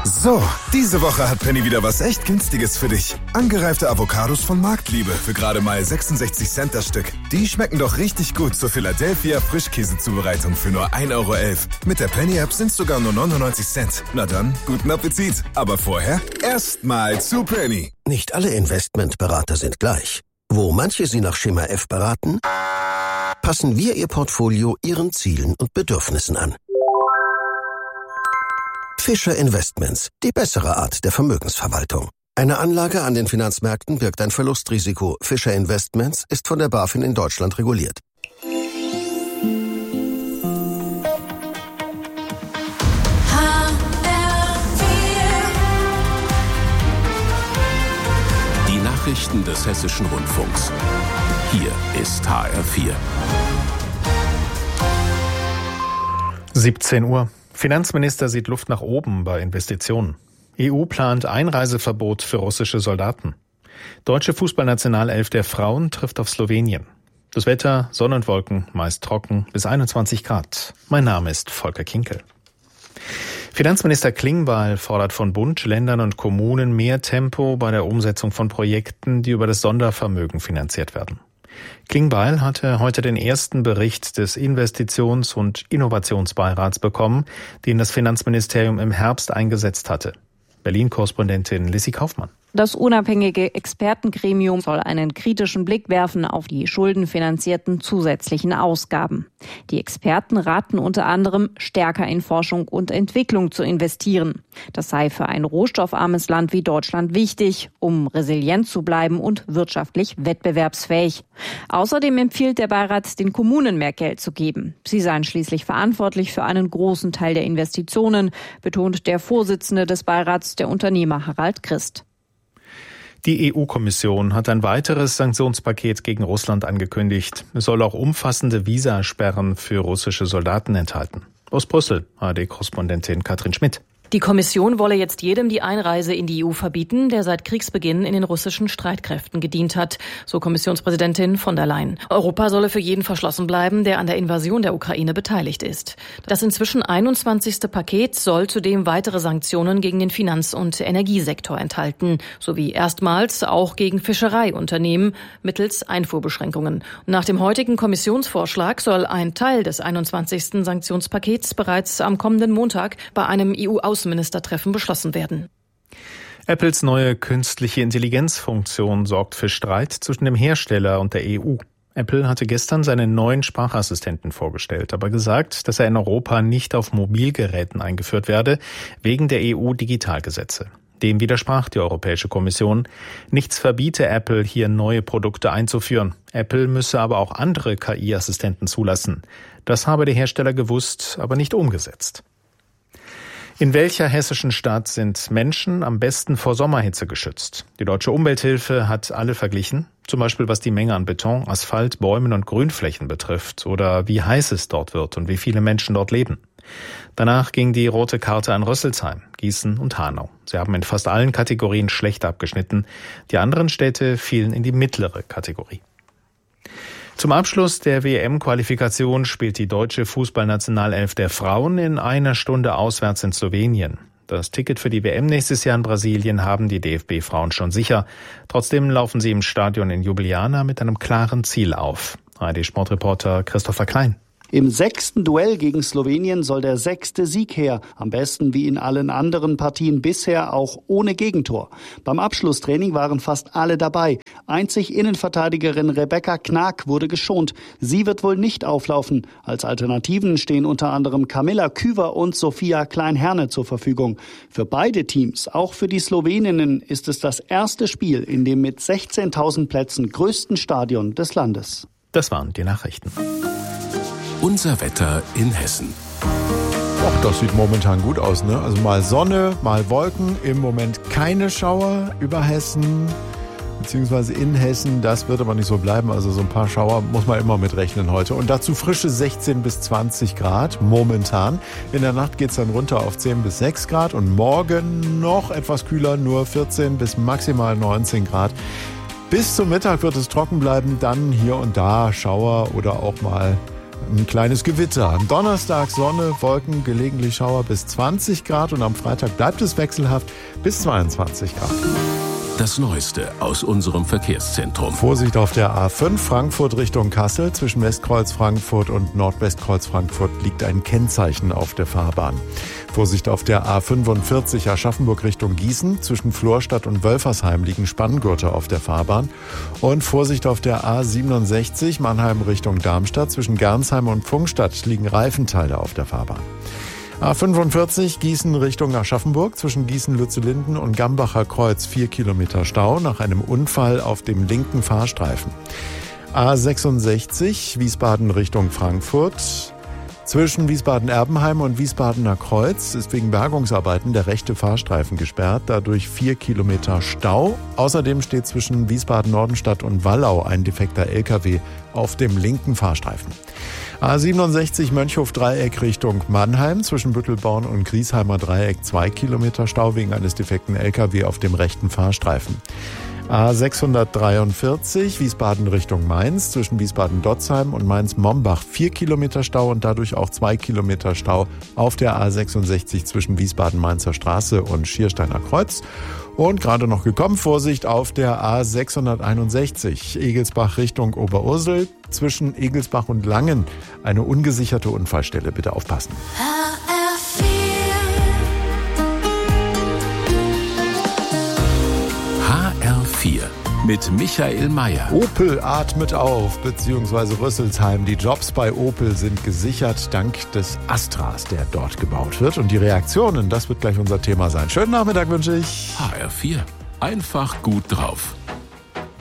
So, diese Woche hat Penny wieder was echt Günstiges für dich. Angereifte Avocados von Marktliebe für gerade mal 66 Cent das Stück. Die schmecken doch richtig gut zur Philadelphia Frischkäsezubereitung für nur 1,11 Euro. Mit der Penny-App sind sogar nur 99 Cent. Na dann, guten Appetit. Aber vorher erstmal zu Penny. Nicht alle Investmentberater sind gleich. Wo manche Sie nach Schema F beraten, passen wir Ihr Portfolio Ihren Zielen und Bedürfnissen an. Fischer Investments, die bessere Art der Vermögensverwaltung. Eine Anlage an den Finanzmärkten birgt ein Verlustrisiko. Fischer Investments ist von der BaFin in Deutschland reguliert. Die Nachrichten des Hessischen Rundfunks. Hier ist HR4. 17 Uhr. Finanzminister sieht Luft nach oben bei Investitionen. EU plant Einreiseverbot für russische Soldaten. Deutsche Fußballnationalelf der Frauen trifft auf Slowenien. Das Wetter, Sonne und Wolken, meist trocken, bis 21 Grad. Mein Name ist Volker Kinkel. Finanzminister Klingbeil fordert von Bund, Ländern und Kommunen mehr Tempo bei der Umsetzung von Projekten, die über das Sondervermögen finanziert werden. Klingbeil hatte heute den ersten Bericht des Investitions- und Innovationsbeirats bekommen, den das Finanzministerium im Herbst eingesetzt hatte. Berlin-Korrespondentin Lissy Kaufmann. Das unabhängige Expertengremium soll einen kritischen Blick werfen auf die schuldenfinanzierten zusätzlichen Ausgaben. Die Experten raten unter anderem, stärker in Forschung und Entwicklung zu investieren. Das sei für ein rohstoffarmes Land wie Deutschland wichtig, um resilient zu bleiben und wirtschaftlich wettbewerbsfähig. Außerdem empfiehlt der Beirat, den Kommunen mehr Geld zu geben. Sie seien schließlich verantwortlich für einen großen Teil der Investitionen, betont der Vorsitzende des Beirats, der Unternehmer Harald Christ. Die EU-Kommission hat ein weiteres Sanktionspaket gegen Russland angekündigt. Es soll auch umfassende Visasperren für russische Soldaten enthalten. Aus Brüssel, ARD-Korrespondentin Katrin Schmidt. Die Kommission wolle jetzt jedem die Einreise in die EU verbieten, der seit Kriegsbeginn in den russischen Streitkräften gedient hat, so Kommissionspräsidentin von der Leyen. Europa solle für jeden verschlossen bleiben, der an der Invasion der Ukraine beteiligt ist. Das inzwischen 21. Paket soll zudem weitere Sanktionen gegen den Finanz- und Energiesektor enthalten, sowie erstmals auch gegen Fischereiunternehmen mittels Einfuhrbeschränkungen. Nach dem heutigen Kommissionsvorschlag soll ein Teil des 21. Sanktionspakets bereits am kommenden Montag bei einem EU-Außenministertreffen beschlossen werden. Apples neue künstliche Intelligenzfunktion sorgt für Streit zwischen dem Hersteller und der EU. Apple hatte gestern seinen neuen Sprachassistenten vorgestellt, aber gesagt, dass er in Europa nicht auf Mobilgeräten eingeführt werde, wegen der EU-Digitalgesetze. Dem widersprach die Europäische Kommission. Nichts verbiete Apple, hier neue Produkte einzuführen. Apple müsse aber auch andere KI-Assistenten zulassen. Das habe der Hersteller gewusst, aber nicht umgesetzt. In welcher hessischen Stadt sind Menschen am besten vor Sommerhitze geschützt? Die Deutsche Umwelthilfe hat alle verglichen, zum Beispiel was die Menge an Beton, Asphalt, Bäumen und Grünflächen betrifft oder wie heiß es dort wird und wie viele Menschen dort leben. Danach ging die rote Karte an Rüsselsheim, Gießen und Hanau. Sie haben in fast allen Kategorien schlecht abgeschnitten. Die anderen Städte fielen in die mittlere Kategorie. Zum Abschluss der WM-Qualifikation spielt die deutsche Fußballnationalelf der Frauen in einer Stunde auswärts in Slowenien. Das Ticket für die WM nächstes Jahr in Brasilien haben die DFB-Frauen schon sicher. Trotzdem laufen sie im Stadion in Ljubljana mit einem klaren Ziel auf. ARD-Sportreporter Christopher Klein. Im 6. Duell gegen Slowenien soll der 6. Sieg her. Am besten wie in allen anderen Partien bisher auch ohne Gegentor. Beim Abschlusstraining waren fast alle dabei. Einzig Innenverteidigerin Rebecca Knag wurde geschont. Sie wird wohl nicht auflaufen. Als Alternativen stehen unter anderem Kamilla Küver und Sophia Klein-Herne zur Verfügung. Für beide Teams, auch für die Sloweninnen, ist es das erste Spiel in dem mit 16.000 Plätzen größten Stadion des Landes. Das waren die Nachrichten. Unser Wetter in Hessen. Och, das sieht momentan gut aus, ne? Also mal Sonne, mal Wolken. Im Moment keine Schauer über Hessen, beziehungsweise in Hessen. Das wird aber nicht so bleiben. Also so ein paar Schauer muss man immer mitrechnen heute. Und dazu frische 16 bis 20 Grad momentan. In der Nacht geht's dann runter auf 10 bis 6 Grad. Und morgen noch etwas kühler, nur 14 bis maximal 19 Grad. Bis zum Mittag wird es trocken bleiben. Dann hier und da Schauer oder auch mal ein kleines Gewitter. Am Donnerstag Sonne, Wolken, gelegentlich Schauer bis 20 Grad und am Freitag bleibt es wechselhaft bis 22 Grad. Das Neueste aus unserem Verkehrszentrum. Vorsicht auf der A5 Frankfurt Richtung Kassel. Zwischen Westkreuz Frankfurt und Nordwestkreuz Frankfurt liegt ein Kennzeichen auf der Fahrbahn. Vorsicht auf der A45 Aschaffenburg Richtung Gießen. Zwischen Florstadt und Wölfersheim liegen Spanngurte auf der Fahrbahn. Und Vorsicht auf der A67 Mannheim Richtung Darmstadt. Zwischen Gernsheim und Pfungstadt liegen Reifenteile auf der Fahrbahn. A45 Gießen Richtung Aschaffenburg, zwischen Gießen-Lützellinden und Gambacher Kreuz 4 Kilometer Stau nach einem Unfall auf dem linken Fahrstreifen. A66 Wiesbaden Richtung Frankfurt. Zwischen Wiesbaden-Erbenheim und Wiesbadener Kreuz ist wegen Bergungsarbeiten der rechte Fahrstreifen gesperrt, dadurch 4 Kilometer Stau. Außerdem steht zwischen Wiesbaden-Nordenstadt und Wallau ein defekter LKW auf dem linken Fahrstreifen. A67 Mönchhof-Dreieck Richtung Mannheim, zwischen Büttelborn und Griesheimer Dreieck 2 Kilometer Stau wegen eines defekten LKW auf dem rechten Fahrstreifen. A643 Wiesbaden Richtung Mainz, zwischen Wiesbaden-Dotzheim und Mainz-Mombach 4 Kilometer Stau und dadurch auch 2 Kilometer Stau auf der A66 zwischen Wiesbaden-Mainzer Straße und Schiersteiner Kreuz. Und gerade noch gekommen, Vorsicht auf der A661 Egelsbach Richtung Oberursel, zwischen Egelsbach und Langen eine ungesicherte Unfallstelle. Bitte aufpassen. HR4 mit Michael Mayer. Opel atmet auf, beziehungsweise Rüsselsheim. Die Jobs bei Opel sind gesichert dank des Astras, der dort gebaut wird. Und die Reaktionen, das wird gleich unser Thema sein. Schönen Nachmittag wünsche ich. HR4. Einfach gut drauf.